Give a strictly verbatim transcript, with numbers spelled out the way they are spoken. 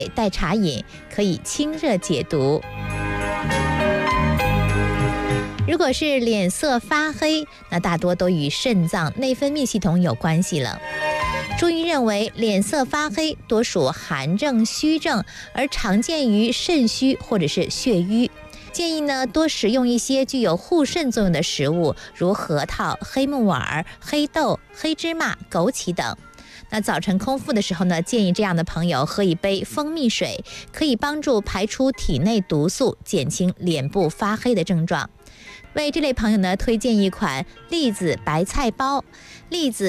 代茶饮，可以清热解毒。如果是脸色发黑，那大多都与肾脏内分泌系统有关系了。中医认为，脸色发黑多属寒症、虚症，而常见于肾虚或者是血瘀。建议呢多食用一些具有护肾作用的食物，如核桃、黑木耳、黑豆、黑芝麻、枸杞等。那早晨空腹的时候呢，建议这样的朋友喝一杯蜂蜜水，可以帮助排出体内毒素，减轻脸部发黑的症状。为这类朋友呢，推荐一款栗子白菜包。栗子